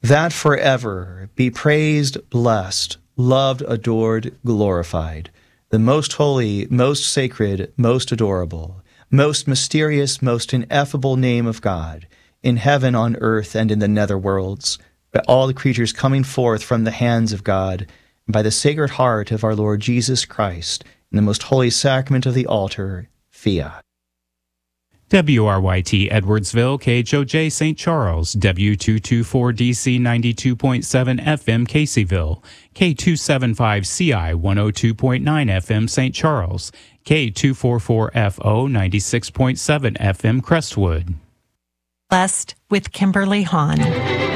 that forever be praised, blessed, loved, adored, glorified, the most holy, most sacred, most adorable, most mysterious, most ineffable name of God, in heaven, on earth, and in the netherworlds, by all the creatures coming forth from the hands of God, and by the Sacred Heart of our Lord Jesus Christ, in the most holy sacrament of the altar, fiat. WRYT Edwardsville, KHOJ St. Charles, W224DC 92.7 FM Caseyville, K275CI 102.9 FM St. Charles, K244FO 96.7 FM Crestwood. Blessed with Kimberly Hahn.